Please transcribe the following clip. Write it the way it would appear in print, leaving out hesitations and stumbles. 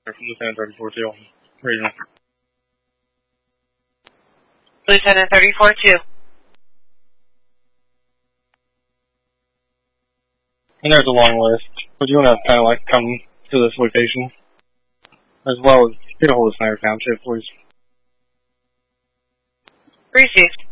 from Lieutenant 34-2, regional. Lieutenant 34-2. And there's a long list. Would you want to kind of like come to this location? As well as get a hold of Snyder Township, please. Received.